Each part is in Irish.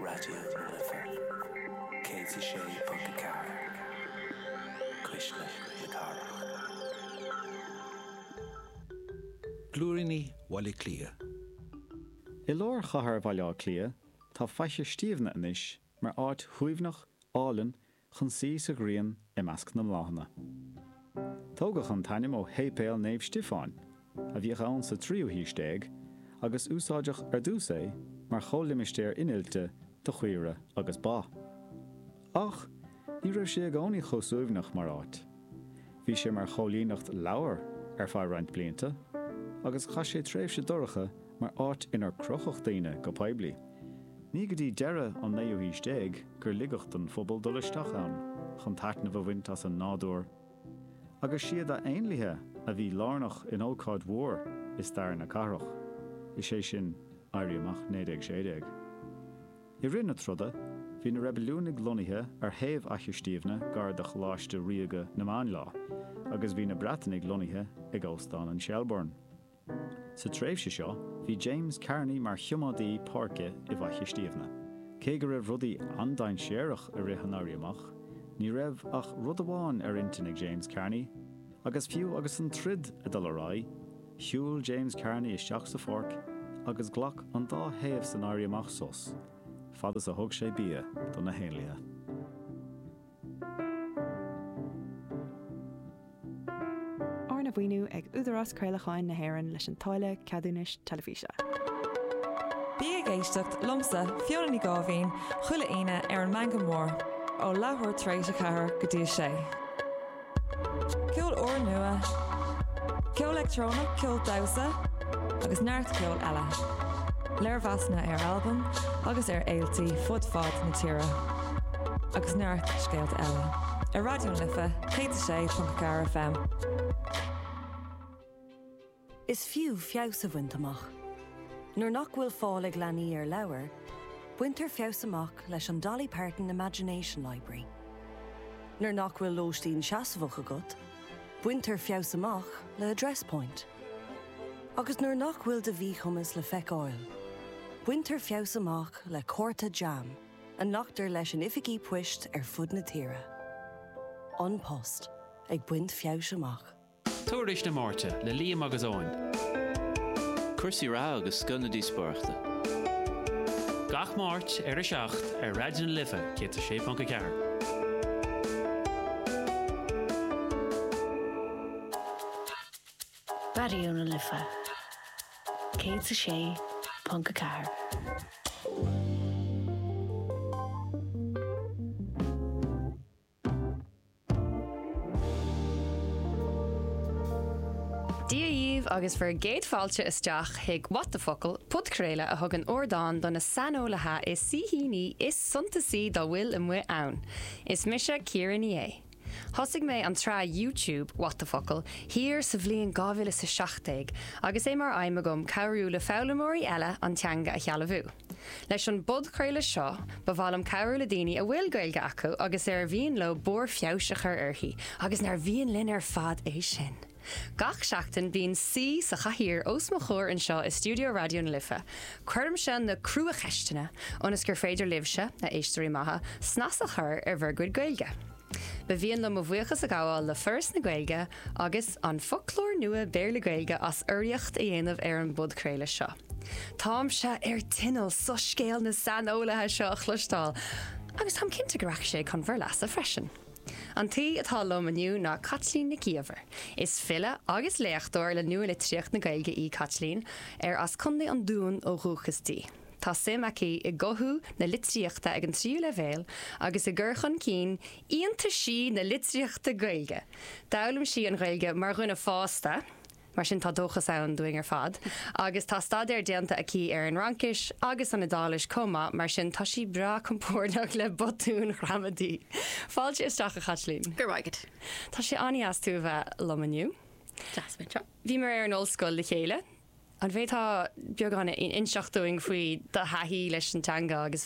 Radio Lifford. Katie Shea Punkacar. Krishna Lakara. Glúirí Wally Clia. I lár chahar bhaile clia, tá feiche stíomhna inis, mar áit chuomhnach álan chun sí sa gríon I measc na mláhanna. Tógach an tanim ó hépéal néamh Stifáin, a bhíoch ann sa tríú hísteig, agus úsáideach dús é mar chomhlimisteir inilte do chuire agus bá. Ach, ní raibh sé gánaí chosúbhnach mar áit. Bhí sé mar cholínacht leabhar feadh roinnt blianta, agus cha sé tréimh sé doracha mar áit inar crochach daoine go poiblí. Ní go dtí deire an naoú hísteig gur ligeacht an phobal dolisteach ann, chun taitna bhhaint as an nádúr. Agus siad a aonlaithe a bhí lárnach in ócáid mhór is dar na carach. Is sé sin airíamach 1960. I rinne troda, hí na rebelúnig lonithe ar thaobh aithstíomhna gar de chláiste riaga na Mánlá, agus hí na bratanig lonithe ag Óstán an Shelburne. Sa tréimhse seo, hí James Carney mar thiomadaí páirce I bhaithstíomhna. Cé go raibh rudaí andain séireach a rihan airíamach, ní raibh ach rud amháin ar intinnig James Carney, agus fiú agus an trid a dul ará, siúil James Carney isteach sa fork, agus ghlach an dá thaobh san airíamach sos. Fadas a thug sé bia don na héalaithe. Arna bhaoinú ag údarás Cairleáin na hÉireann leis an táille ceadúnis telefíse. Bí ag éisteacht lomsa fiolaí gábhín chuile aine ar an manga mór ó lethúir tréis a chathair go dtí sé. Ceol óir nua, ceol electrónach, ceol damhsa, agus neart ceol eile. Leirmheasna ar albumm agus ar éiltí fud fad na tíre. Agus neart scéalta eile. Ar Radio Lifford, Katie Shea Punkacar FM. Is fiú fiabhsa bhaint amach. Nuair nach bhfuil fáil ag leanaí ar leabhar, buintear fiabhsa amach leis an Dolly Parton Imagination Library. Nuair nach bhfuil lóistín seasamhach agat, buintear fiabhsa amach le Address Point. Agus nuair nach bhfuil de bhí chumas le feiceáil, buintear fiabhsa amach le Córta Jam, a nachtar leis an ificí puist ar fud na tíre. An post ag buint fiabhsa amach. Tuairis na Márte le Liam agus Óin. Cursaí rá agus sconadí spáirta. Gach Máirt ar a 7 ar Radio Lifford, Katie Shea Punkacar. Radio Lifford, Katie Shea Punkacar. Agus for géad fáilte isteach hiag What the Focal pudcréile a thug an ordáin don na sanolaithe is sihíní is suntasí dá bhfuil in mu ann. Is mise Ciaran é. Thosig mé an trá YouTube What the Focal hir sa bhliain 2017 agus é mar aimime gom cabhrú le fálamóirí eile an teanga a chealamhú. Leis an budcréile seo, ba bhálum cabhrú le daoine a bhfuil gailge acu agus ar bhíon le bór fiabhsachar uirthi agus nar bhíon linn ar fad é sin. Gach seachtain bíon sí sa chathír os mo chóir an seo I Studio Radio na Lifford. Cuirm se na crua cheistena ónas gur féidir libhse na éistearí maithe snas a chur ar bhar gcuid gailge. Ba bhíon le mo bhuachas a gáil le first na gailge agus an folklór nua béir le gailge as uiriocht a dhéanamh ar an budcréile seo. Tám se ar tinal so scéal na sanolaithe seo a chluistáil agus tám cinnte go raibh sé chun bhar leas a freisin. An tí atá lom aniu ná Kathleen na Gíomhar. Is fille agus léachtóir le nua litríocht na gailge í Kathleen ar as chundaí an dún ó rúchastí. Tá sim aici I gothú na litríochta ag an tríú le bhéal agus I ggurchan cín íonta sí na litríochta gailge. Dálam sí an gailge mar ghuna fásta, mar sin tá dóchas ann doing ar fad, agus tá stadéir déanta aici ar an rankis agus an idális comma mar sin tá sí bra compórnach le botún ramadí. Fáilte isteach a Kathleen. Gur waigad. Tá sé anías tú bheith lomaniu. Bhí mar ar an ollscoil le chéile. An bhétá beagánna in inseachtúing faoi de haí leis an teanga agus bheith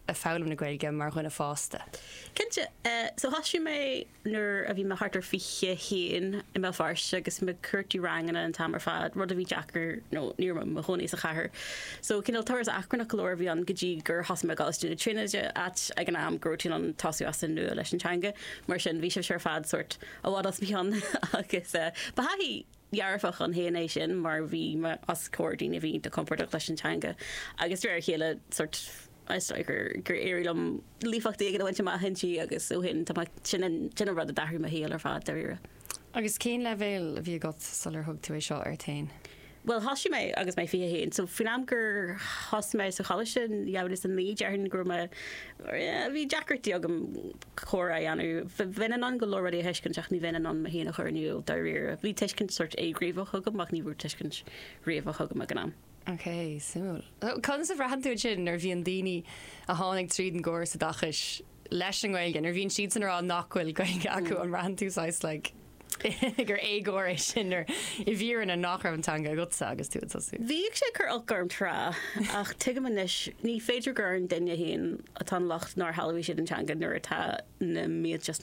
a fálam na Gaeilge mar chuna fásta. Kinte, so hasisiú mé nuair a bhí me hartar fiche héin I me farse agus me curtí rangana an tamar fad rud a bhí Jackar nó níor me choní a chahar. So cinál taras acrna colóir bhí an gotí gur has me galistú na Trinide at ag an am grotín an tasú as an nua leis an teanga mar sin bhí sé fad sort a bhád as bhí an agus bahí Jarfach an héana sin mar bhí me as cordín a bhí de comportach leis an teanga agus dúir chéile sort gur éirlumm lífachtaí ag bhaint má hintí agus úhin sin rud a dathú a héal ar fád deire. Agus cén levéil a bhí got solar thug tú é seo ar tain. Well, hasisi mé agus mé fi héin. So finam gur has mé sa chaile sin janis an lí dearn gur me bhí Jackartí agam chora anú. Bhían an go lóradí heiscinteach ní bhían an héana chuirniú daríir. Bhí teiscin sort éríomh chugam ach ní bhú teiscin riomh chugam a gan. Ok, súil. Can sa bhrehanú sin ar bhíon daoine a tháinig tríd an ggóir sa dachas leis an Gaeilge, ar bhíon siad san rá nachhfuil Gaeilge acu an rahanúsáis le gur égóir sin ar I bhíann a nachrabhantanga gutsa agus tú tasú. Bhí sé chur algarm trá ach tuigemanis ní féidir gur an duine héin atá lacht nar halí siad antanga nuair atá na mílteas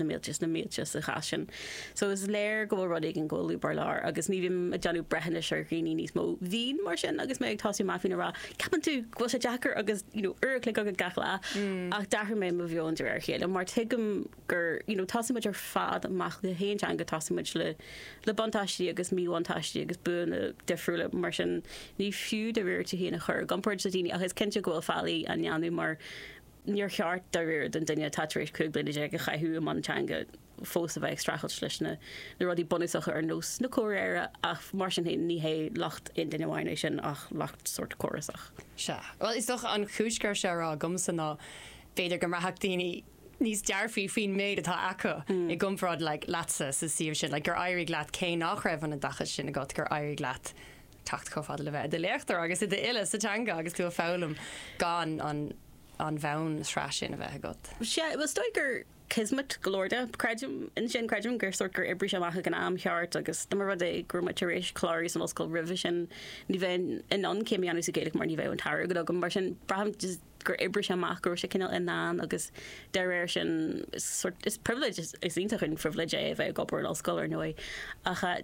a chasin. So is léir go rudig an ggóú bar lár agus ní bhím a deanú brehanna seirghíní níos mó bhín mar sin agus mé ag tasú má fin rá. Capan tú go sé Jackar agus urclic agad gachla ach dahar mé mo bheon ar chéile mar tuigem gur tasú ar fad amach de héintanga tasú le bantáistí agus míhaintáistí agus buna defriúla mar sin ní fiú de bhir te héna chur gampóir a daoine agus cinnte gohfuil fálaí an neanú mar níor cheart de bhir den duine tatrééis cúg bliide ag a chaithú am antanga fós a bheith strachelt leis na rudí bonúsacha ar nós na choréire ach mar sin ní hé lacht in duine bhaine sin ach lacht sort chorasach. Se. Well is doch an chúiscar se rá gomsa ná féidir go marthach daoine níos dearfií faoin méid atá acu I gomrád le lása sa síomh sin, le gur airí leat cé nach raibh an dachas sin a got gur airí leat tacht chofad le bheith. De léachtar agus I de ile sa teanga agus tú a fálam gan an bhain srá sin a bheith got. Se, was stoi gur kismet glóda in sin creidum gur sort gur ibri amach gan am cheart agus na rud é gur maturéis chláirs an oscail revision ní bheith in an céimi anú sa géileach mar ní bheith an tar go agam mar sin braham just gur ibri amach gur se cinnal in ná agus deir sin is privilege is ítach an privilege é bheith gopur an oscail ar nui acha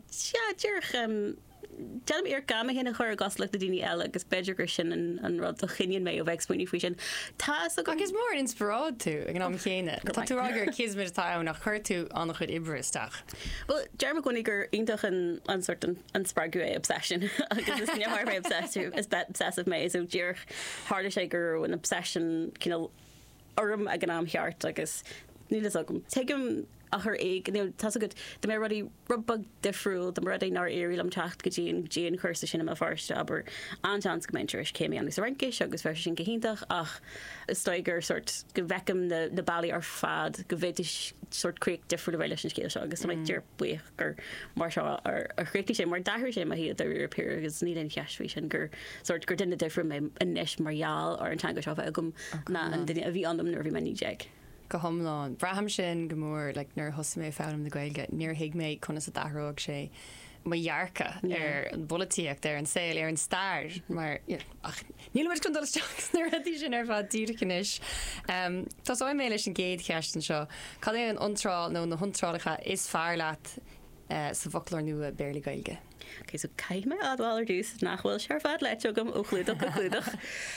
dúrch Tell me ar gama héna chur gas le a daoine eile agus beidir gur sin an rud a chinean mé ó bheith expoinú fao sin. Tá agus mór inspirád tú ag an am chéine. Tá tú agur kismid tá nach chuir tú annach chud ibristeach. Well, Jeremy gonig gur intach an sort an spragu é obsession agus is near mé obsessive mé so dear harder sé gur an obsession cinál orm ag an am cheart agus nílas agam. Take him a chur ag tá go de mé rudí rubbag difriúil de rudí nar éí am techt go díon chuirsa sin am farste aber antans gomenturis céimi agus rankis agus fer sin gohíntaach ach is stoigur sort go bhecem na bailí ar fad go bhéidir sort creek difriú bhile sin scéil se agus méid dear buich gur mar seo ar chréici sé mar dahir sé a hiad ar peir agus ní an cheisví sin gur sort gur duine difriú mé an neis marall ar an tanga seo bheith agam na an duine a bhí anm nervhí me níéag. Go homláin. Braham sin gomór le nuair thosa mé fám na Gaeilge, níor hiig méid chuna sa dathróg sé marhearcha ar an bolatíocht ar an saoil ar an stair mar níl muid chun dolasteach nuair a dtí sin ar bhd dírachanis. Tás óid mé leis an géad cheistan seo. Cad é an iontrál nó na huntrálacha is fearr leat sa bhoclóir nua Béarla Gaeilge. Okay, so caiith mé adháil ar dús nachhfuil sear fad leitogam ó chlúdach go chlúdach.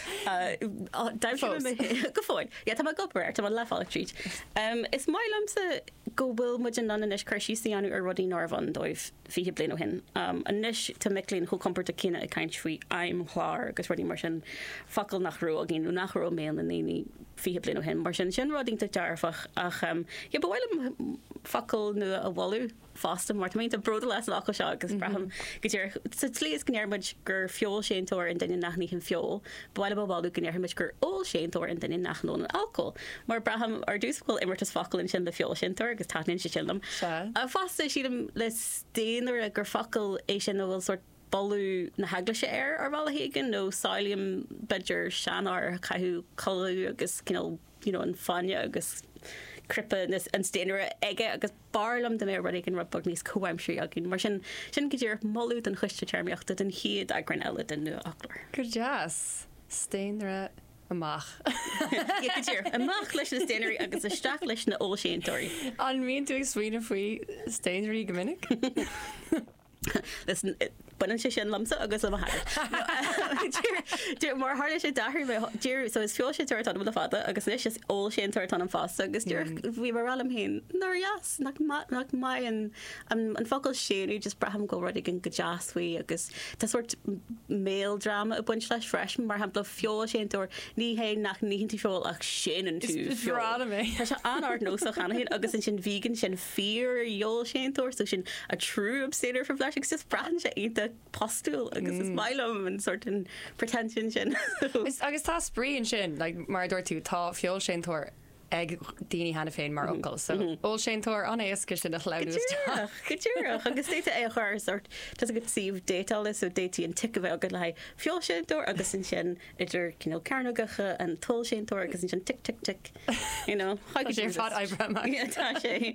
Go fáin. Ja, tá gobar, tá leáil tríd. Is mai lamsa go bhfuil muid an an inis chuirsí anú ar rudí Norvan dóibh fihe blian ó hin. An inis tá milíonn chu comport a cinenne a caiint faoi aim chlár agus rudí mar sin facail nachrú a gin nachró mé na naoine fihe blian ó hin. Mar sin rudínta dearfach ach bhfuil facail nua a bhú fásta mar mé a broda leis an acha seo agus braham gotíir sa tlíos gnéirmuid gur fiol séintóir in daine nachní an fiol, bhile bhú gnéirmuid gur ó séintóir in daine nachnó an alcohol. Mar braham ar dúscail immertas facail in sin le fiol séintóir agus tanin sé sinlam. A fásta siadm le stéanaar a gur facail é sin bhfuil sort bolú na haglaise air ar bhla hégan nó sáilium beidir seanar caithú choú agus an fáine agus crippe an stéanaire aige agus barlam de mé rudí an rubbag níos coimsí a gin mar sin go dtír molú an chuiste teirmiochtta den chiad a grin eile den nua achtar. Gur jazz stéanaire amach. Tíir amach leis na staineí agus isteach leis na óséantóirí. An míon tú ag swinoine faoi staineí go minic? Listen, buan sé sin lamsa agus am Dúir mar hála sé dahir dúir so is fiol sé tuair an bhna fada agus is is ó sé tuair an fásta agus dúir bhí mar rálam hain nóas nach mai an focail séú just braham go rudig an go jazzfuí agus tá sort méildrama a buint leis freis mar hapla fiol sé tuair ní hé nach níhintí fiol ach sin an tú Tá se anart nóach anhéin agus an sin vegan sin fear jóol sé tuair so sin a true obséidir for fleis agus brahan sé ita postúil agus is mailm an sort an pretension sin. Agus tá spríon sin, mar dúir tú tá fiol sin tuair ag daoine hena féin mar uncle, so ó sin tuair an éasca sin a chláú. Goúach agus déta é chuir sort tá a go síomh détal is ó détaí an tic bheith go le fiol sin tuair agus sin sin idir cearnagacha an tol sin tuair agus sin tic tic tic chuig sé fad ebre tá sé.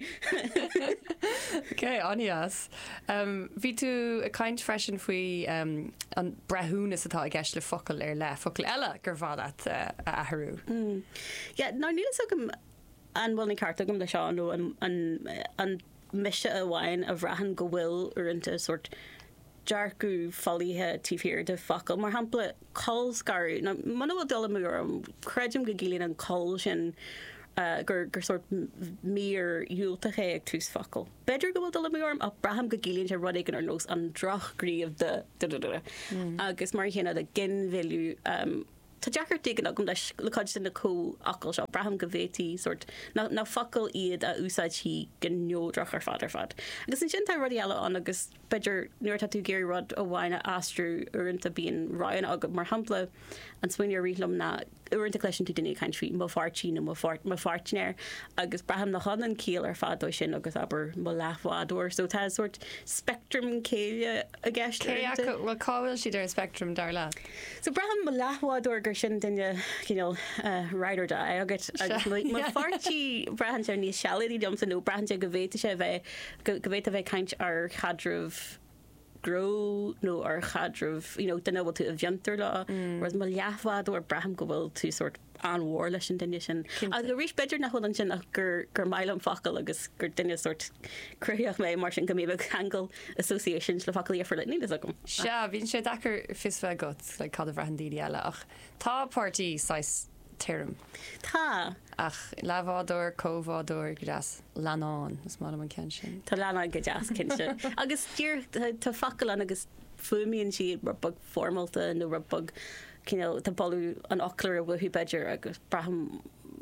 Cé anías. Bhí tú a caiint freisin faoi an brethúnas atá a gceist le focail le focail eile gur bhd a athhrú. ná nílas agam an bhfuilna carta gom le seo nó an mise a bhhain a bhreahan go bhfuil uanta sort dearcú fallíthe tíhir de focail mar hampla colscarú na man bhfuil dul mú an creidim go gílíonn an col sin gur sort mír dúiltaché ag tús focail. Beidir go bhfuil dul múm a braham go gílíonn se rud an ar nós an drochgríomh de agus mar chéanana a ginmhéú Tá deachar dagan agam leis leáid sin na có acail seo braham go bhétaí sort ná focail iad a úsáid si go neódrach ar fad. Agus sin tá rudí eile an agus beidir nuair tú géir rud ó bhhaine astrú uanta bíon ráin agam mar hampla an swinine rilumm na uanta leisin tú duine caiintrí má fartí nó má fartnéir agus braham nach an cíal ar fádó sin agus aber má lehádúir so tá sort spectrum céile a gceist. Bhil cáhfuil siidir an spectrum dar le. So braham má lehádúir gur sin duine rider da agus má fartí brahan sé níos sealaí domsa nó brahan sé go bhéta sé bheith go bhéta bheith caiint ar chadrúh gro nó ar chadrúh den bhil tú a bheantar le ras má leafhádú ar braham go bhfuil tú sort anhór leis an duine sin. A go rís beidir nach an sin gur mailam focail agus gur duine sort cruíoch mé mar sin go mé Angle Associations le focail ar le nílas agam. Se bhín sé dachar fisfe got le cad a bhrehan daoine eile ach tá pártí 6 tíirm. Tá ach lehádúir cóhádúir go deas leanán is má an cin sin. Tá leanán go deas cinse. Agus tír tá focail an agus fuíonn siad rubbag formalta nó rubbag tá bolú an ochlar a bhuiú beidir agus braham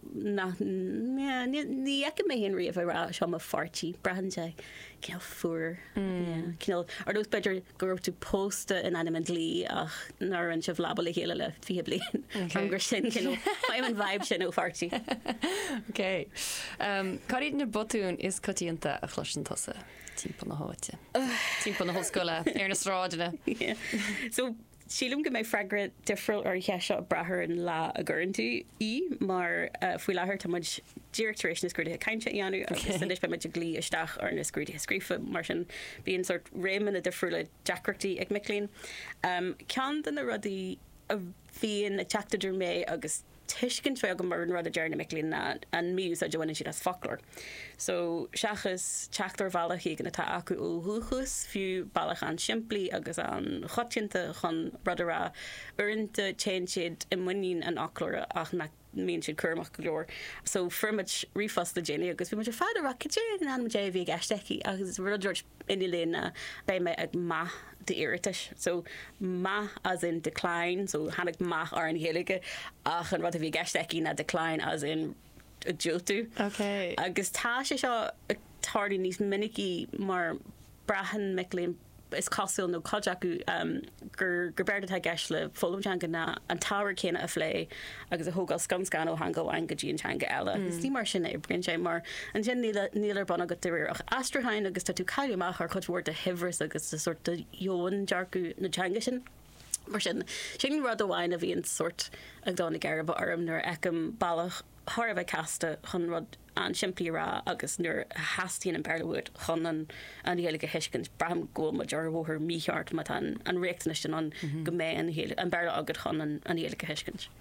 ní eice mé hen riomh rá seo a fartí brahan sé fuair ar dús beidir gur tú pósta in animan lí ach nar an sibh labal le chéile le fi blion an gur sin an bhaib sin ó fartí. Ok. Caríad na botún is cotíanta a chluisin tosa timp na háite. Timp na hoscoile ar na sráidena. So sílim go méid freigra difriúil ar cheisio brathir an lá a ggurann tú mar faoi láthair tá muid directoration scrúthe caiinte anú agus san be muid glí isteach ar na scrúthe scrífa mar sin bíon sort réman a difriúla deacrachtaí ag Miclín. Cean den na rudaí a bhíon a teachtidir mé agus tuiscin fe go mar an rud a dearna Miclín na an míú a johaine siad as focail. So seachas teachtar bhealach gan atá acu ó thuchas fiú bailach an siimplí agus an chotianta chun rudará uanta chéin siad i muín an oclóra ach na mín siad chumach go leor. So firmid rifas le déine agus bhí mu fáidir a cé an dé bhí gaisteí agus ruidir iní léna bé me ag math de iritas. So ma as in decline, so hannig ma ar an hélige ach an rud a bhí gaisteí na decline as in a jotu. Okay. Agus tá sé seo tardaí níos minicí mar brahan Miclín is cosúil nó codeacu gur beirdatá gceist le fólamteanga na an táhar céine a phlé agus a thógáil scamscan ó hanga bhain go dtíontanga eile. Is tí mar sin é brin sé mar an sin nílar banna go dúir ach astrahain agus tá tú caiileach ar chudhór de hihras agus a sort de jóin dearcu na teanga sin. Mar sin rud a bhhain a bhíon sort ag dána garab orm nuair ecem bailach thar bheith casta chun rud an siimplí rá agus nuair hastíon an Berlewood chun an héalaige hiiscint braham go ma dear bhthir míart mat an réachtaiste an go mé an Berle agad chun an héalaige hiiscint.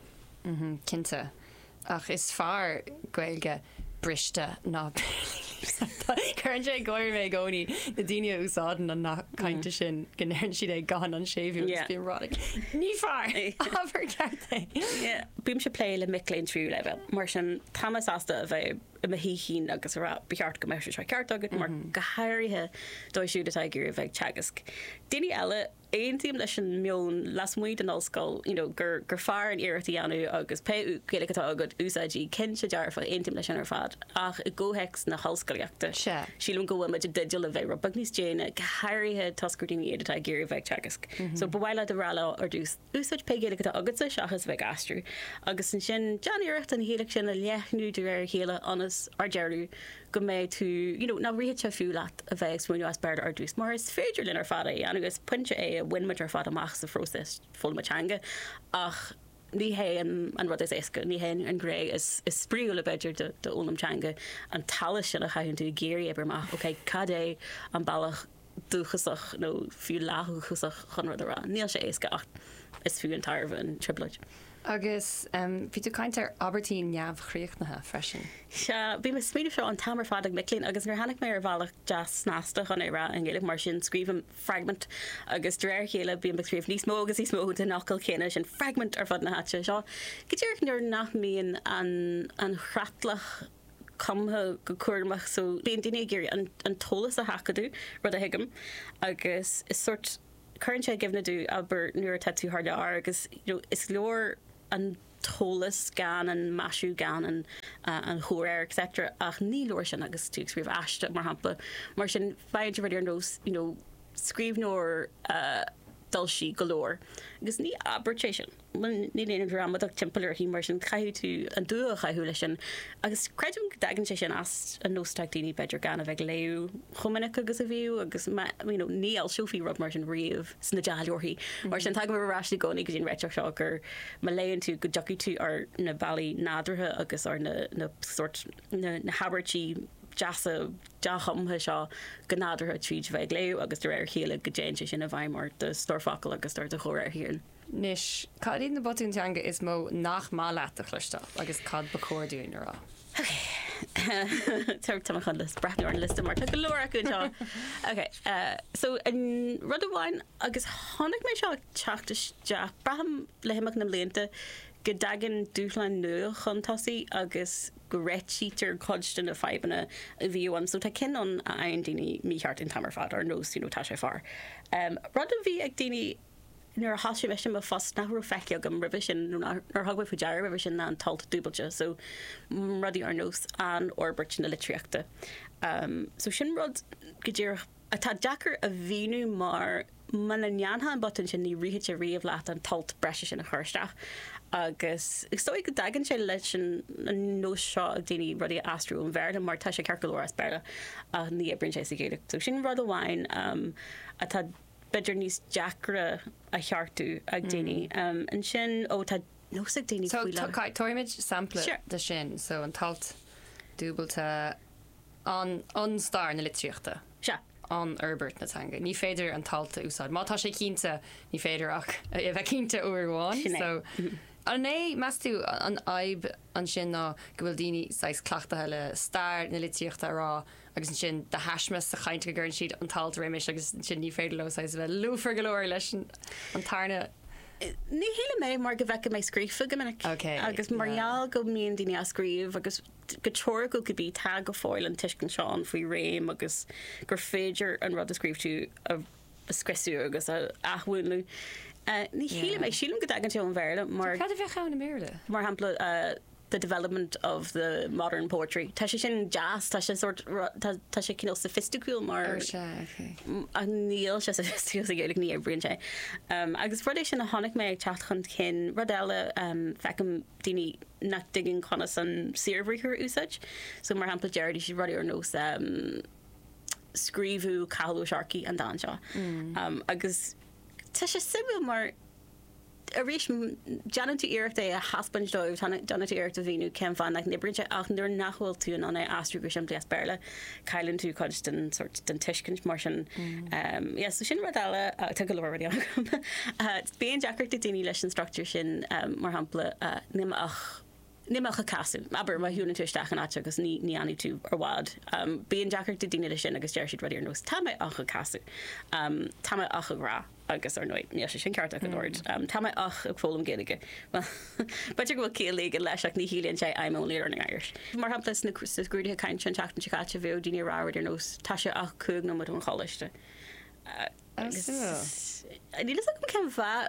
Cinnte. Ach is fearr gaeilge briste ná Chuann sé gáir mé gcónaí na daine úsáidan an nach caiinte sin gnéann siad é gan an séhú bírádig. Ní fearr ábhar ceart. Bím se plé le miléon trú le mar sin tamas asta a bheith i híhín agus ra beart go meisi se ceart agad mar gohairithe dóisiú atá gur a bheith teagasc. Daine eile éontíim leis an mion las muid an ollscoil gur fearr an iiritaí anú agus pe céile atá agad úsáidí cin se dearfa éontíim leis an ar fad ach i ggóheics na hallscoilíochta sílim go bhfuil meid digital a bheith ra bagníos déine gohairithe tascúdaine iad atá gur a bheith teagasc. So bhhaile de rála ar dús úsáid pe céile atá agad sa seachas bheith astrú agus an sin deaníirecht an héalaach sin a leithnú de ar chéile anas ar dearú go méid tú ná riad se fiú leat a bheith smúinú as beir ar dús mar is féidir linn ar fada agus puinte é a bhainmid ar fad amach sa frósis fullmatanga ach ní hé an rud is éca ní hé an gré is spríú le beidir de ólamtanga an tal sin a chaann tú géirí eberach ok cadé an bailach dúchasach nó fiú láthúchasach chunrad ará níl sé éca ach is fiú an tarmh an tripleid. Agus bhí tú caiint ar Aberdeen neamh chríochnathe freisin. Se bhí me smíidir seo an tamar fád ag milín agus gur hanig mé ar bhealach jazz snáasta chun éra an ggéileh mar sin scríbm fragment agus dréir chéile bíon beríomh níos mó agus níos mó den nachcail chéine sin fragment ar fad na háte seo. Go dtíir nuair nach míon an chratlach cumthe go cuairmach so bíon daine géirí an tólas a hacadú rud a hiigem agus is sort current sé gifna dú aber nuair tatú hard agus is leor an tólas gan an masú gan an chóir etc ach ní leor sin agus tú scríomh aiste mar hapla mar sin féidir ar nós scríomh nóir dulsí golóir agus ní aberté sin ní léana dramadach timpplair hí mar sin caiú tú an dúa chaithú lei sin agus creidum dagan sé sin as an nósteach daoine beidir gan a bheith léú chumanach agus a bhíú agus ní siúfií rud mar sin riamh sna dealúirthaí mar sin tag marráisna gcónaí go dtíon réiteach seo gur má léonn tú go deacaí tú ar na bailí nádrathe agus ar na sort na habartí jasa dachamthe seo go nádartha tríd bheith léú agus de réir chéile go déint sin a bhaimar de storfacail agus tar de chóir híann. Nis cadín na botúnteanga is mó nach má leat a chluiste agus cad bacóirúin rá. Tá chun list breithú an list mar go leir acu seo. Okay, so an rud amháin agus tháinig mé seo teachtasteach braham le himach na mblianta go dagan dúchlein nua chuntasaí agus go réitsítar codstan a febanna a bhíúam so tá cin an aon daoine míart in tamar fad ar nós tá sé far. Rud a bhí ag daoine nuair hasisi me sin fast nachú feice agam rih sin nar thugah chu deir rih sin an talta dúbailte so rudí ar nós an orbert na litríochta. So sin rud go dtír atá dechar a bhíú mar man na neantha an botan sin ní rihiite riamh leat an talt breise sin a chuirsteach. Agus stoi go dagan sé leis sin nó seo ag daoine rudí astrú an bherde mar tá sé cearcolóir as bearla a ní a brin sé sa géideach. So sin rud amháin atá beidir níos deacra a cheartú ag daoine an sin ó tá nósa daoine fuiile. Toimiid sampla de sin so an talt dúbalta an star na litríochta. Se. An Herbert natanga. Ní féidir an talta úsáid. Má tá sé cínta ní féidir ach a bheith cínta uairháin. So an é meas tú an aib an sin ná go bhfuil daoine sais cleachtathe le star na litríochta rá agus an sin de heismas a chaint go gurn siad an talta réimiis agus sin ní féidir le sais bheith luúfar golóir leis an tarna. Ní héile mé mar go bheice mé scrífa go minic agus marall go míon daoine a scríomh agus go teir go bhí tag go fáil an tuiscin seán faoi réim agus gur féidir an rud a scríomh tú a scrisú agus a ahhuiinú. Ní héile mé sílim go dagan teú an bhéile mar cad a bheith chaáin na méle? Mar hampla the development of the modern poetry. Tá sé sin jazz, tá sé sort tá sé cinál sophisticaúil mar a níl sé sophisticaúil sa ggéalaigh ní ar brion sé. Agus rud é sin a tháinig mé ag teach chun cin rud eile fecham daoine nach digging chuna san sirbhríchar úsáid. So mar hampla deirdi si rudí ar nós scríbhú cailú searcaí an dáin seo. Agus tá sé simú mar a rééis Janet tú iirecht é a haspan dóibh Janet tú iirecht a bhíú cem fan ag nibrinte ach nuair nachhfuil tú an anna astrú go sem blias bearla cailann tú chuid den sort den tuiscint mar sin so sin rud eile tu go leir bíon Jackar de daoine leis an structúr sin mar hampla nimach a casú, aber ma hiúna tuisteach an áte agus ní anú tú ar bhád. Bíon Jackar de daoine sin agus deir siad ruí ar nós táime ach a casú. Táime ach a rá agus ar nóid ní sé sin ceart an ord. Táime ach ag fólam géige. Baidir go céala go leis ach ní híonn sé aim an léar an airs. Mar hamplas na grúthe caiint sin teachtain siáte bheh daoine ráir ar nós tá sé ach cúg nó an choiste. Ní go cem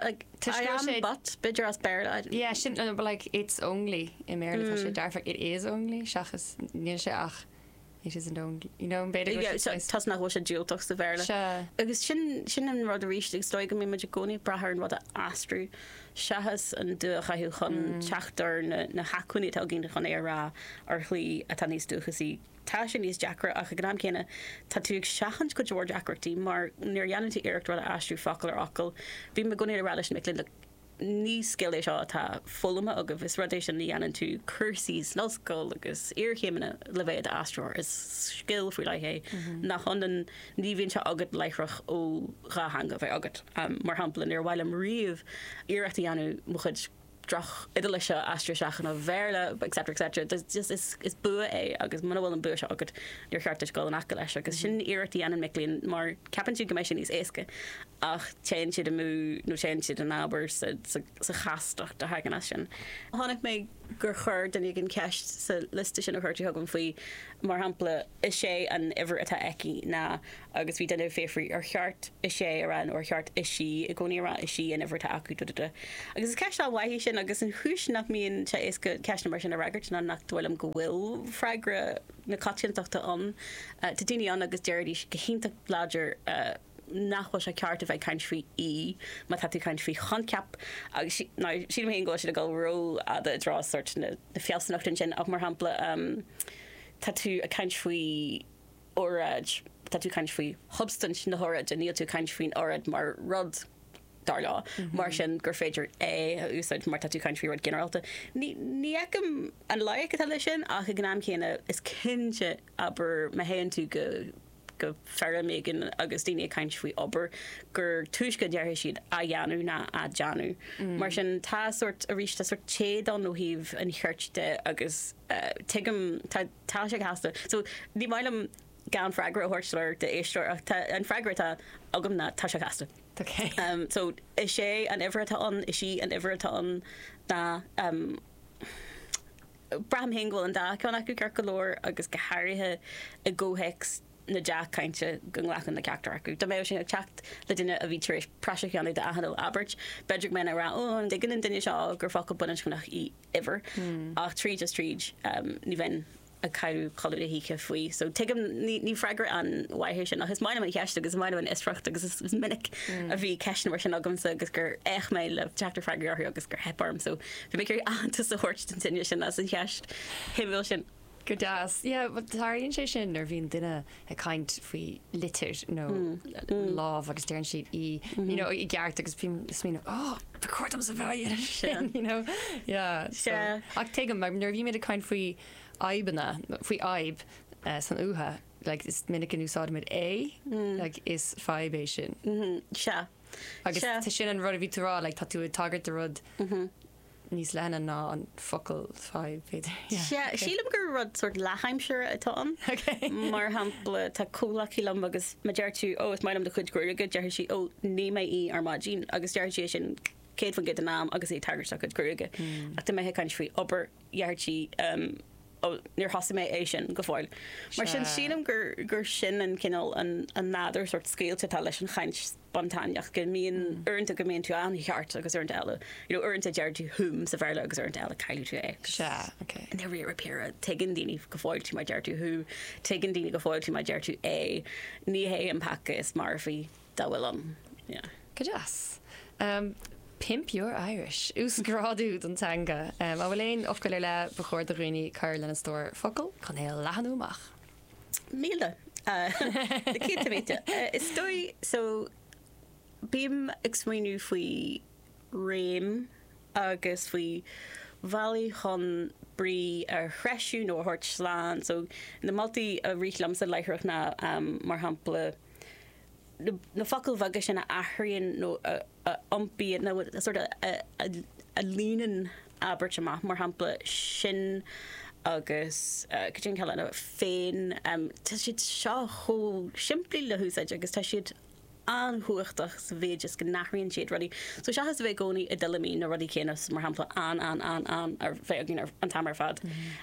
bha bot beidir as bear. Yeah, sin but like it's only in Maryland sé darfa it is only seachas níl sé ach it isn't only you know beidir tas nach sé dúiltoach sa bhéle. Agus sin an rud a ríiste stoi go mé me gcóí brathir an rud a astrú sehas an du chaú chun teachtar na hacuní tá gin chun é rá ar chlí a tan níos dúchasí. Tá sin níos Jackar ach a gnám céine tá tú ag seachant go George Jackartí mar níor dhéanantí iirecht rud a astrú focail ar ocail. Bhí me gonéir rá leis miclinn ní skill seo tá fulama agus vis rudéis sin dhéanaan tú cursís nóscoil agus iorchéimena le bheith a astrú is skill faoi leihé nach an ní bhíonn se agad leithreach ó ráhanga bheith agad mar hamplan ar bhhail am riomh iirecht dhéanú mo chud drach idle se astra seachan a bhéle etc just is bua é agus man bhfuil an bu se agad níor cheartta go an aca leis agus sin iirechtí an Miclín mar ceapan tú go mééis sin níos éasca ach te siad a mú nó te siad an ábhar sa chasteach de hagan sin. Tháinig mé gur chur den gin ceist sa liste sin a chuirtí thugam faoi mar hampla is sé an ihar atá eici ná agus bhí denna féfrií ar cheart is sé aran ó cheart is si i gcóí ra is si an ihar tá acu agus is ceist waihí sin agus an chúis nach míon se is go ceisna mar sin a ragart ná nach dhfuilm go bhfuil freigra na catíonachta an tá daine an agus deirdí go hinnta láidir nachhfuil se ceart a bheith caiint faoi í má tá tú caiint faoi chunceap agus si mé ggó sin a gáil ró a drá sort na fialsanachtain sin ach mar hampla tá tú a caiint faoi óráid tá tú caiint faoi hobstan na hóraid a níl tú caiint faoin óráid mar rud dar lá mar sin gur féidir úsáid mar tú caiint faoi rud generalta. Ní ecem an laic a lei sin ach a gnám chéine is cinse aber me héann tú go ferra mégan agus daine caiint faoi obair gur túisce deartha siad a dheanú na a deanú. Mar sin tá sort a ríiste sort chéad an nóhíh an cheirte agus tuigem tá sé hasasta. So ní mailam gan freigra a thuirteir de éisteir an freigrata agam na tá sé hasasta. Okay. So is sé an ihretá an is si an ihretá an na braham hingil an da ceanna acu cear golóir agus go háirithe i ggóheics na Jack kaintse gung lechan na ceachtar acu. Tá mé sin ag teacht le duine a bhí taréis praise ceanna de ahanil Albert, Bedrick men ará an de gin duine seo gur fa bunach chunach í iver ach trí just tríd ní bhain a caiú choú a híce faoi. So tem ní freigra an waithir sin agus maidin ceiste agus maidin an isfracht agus is minic a bhí cean mar sin agamsa agus gur eich mé le teachtar freigraí agus gur heparm, so bhí mé gur antas a hort den tinne sin as an cheist himhil sin. Go das. Yeah, but táíonn sé sin ar bhíon duine a caiint faoi litir nó láh agus dearn siad í i gceart agus smína the cuairtam sa bhaid sin ach teigem mar nar bhí mé a caiint faoi aibanna faoi aib san uathe like is minic an úsáid mid like is faibéis sin. Agus tá sin an rud a bhí rá like tá tú a tagart de rud níos lena ná an focail fáib féidir. Sílam gur rud sort leheimseir atá an mar hampla tá cólaí lam agus ma deir tú is maidam de chud goir go deir si ní mé í ar mágin agus deir sin céad fan get an náam agus é tagart a chud goige ach tá mé caiint faoi obair dheartí níor hasasa mé é sin go fáil. Mar sin sílam gur sin an cinál an náidir sort scéalte tá leis an chaint spontáneach go míon orintanta go mbeon tú an cheart agus orint eile. Orintanta deir tú thuúm sa bhile agus orint eile caiú tú é. An ri repéire tegan daoine go fáil tú mai deir tú thu, tegan daoine go fáil tú mai deir tú é, ní hé an pacha is mar fhí dá bhfuil an. Go deas. Pimp Your Irish. Ús gráú an tanga. A bhfuil éon ofcail le bechóir de rií cair lena stór focail chun é lehanúach. Míle. Céta Is stoi so bím ag smaoinú faoi réim agus faoi bhailí chun brí ar chreisiú nó hort sláán, so na maltaí a rilam sa leithreach na mar hampla na focail bhaga sin a athraíonn nó ompí nó sort of a línan abert amach mar hampla sin agus cin call féin tá siad seo cho siimplí le húsáid agus tá siad anhuachtach sa bhé just go nachraíonn siad rudí. So se has bheith gcónaí a dilamí na rudí céanas mar hampla an ar bheith gin an tamar fad.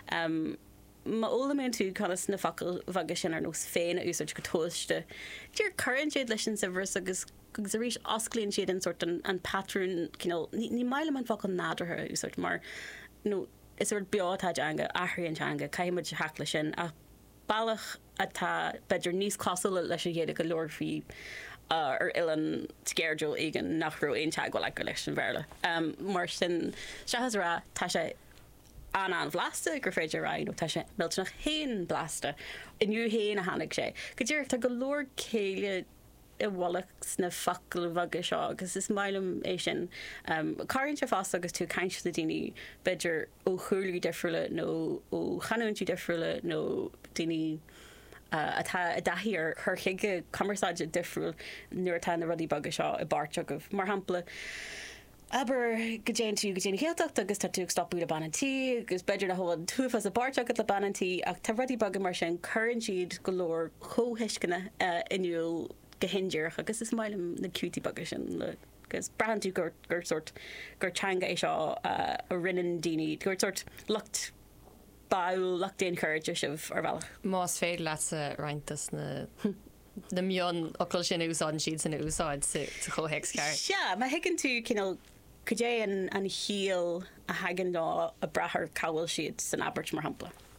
Ma ólamén tú chunas na focail bhaga sin ar nós féin a úsáid go tóiste. Dúir chuann siad leis an sibhras agus a rís osclaíonn siad an sort an patrún ní maiile an focail nádartha úsáid mar nó is ar beátáid anga athraíonn anga caiimiid heacla sin a bailach atá beidir níos cosúla leis a dhéad go leor fí ar ilan scéirdúil igen nachrú aon teag le go leis an bhéla. Mar sin se has rá tá sé an bhlasta gur féidir ra nó tá sé millt nach héin blasta inniu héin a hánig sé. Go dtíir tá go leor céile I bhhalach na focail bhaga seo agus is mailim é sin. Cairn se fásta agus tú caiint le daoine beidir ó chuúlaí difriúla nó ó chaúintí difriúla nó daoine atá a dahíar chuige commerceáide difriúil nuair atá na rudí baga seo I báirte go mar hampla. Aber go déan tú go déana chéalteach agus tá tú stopú le banantí, agus beidir na hóil túfas a báirteach le banantí ach tá rudí baga mar sin chuann siad go leor chótheiscinna inniuil go hindearach agus is mailim na cutie baga sin agus brahan tú gur sort gur teanga é seo a rinnean daoine gur sort lucht bail lucht déon chuirte sibh ar bhealach. Más féad leat a reintas na mion ocail sin úsáid siad san úsáid sa chóhéics ceir. Se, má higann tú go dé an híal a hagan ná a brethir cabhail siad san Abert mar hampla.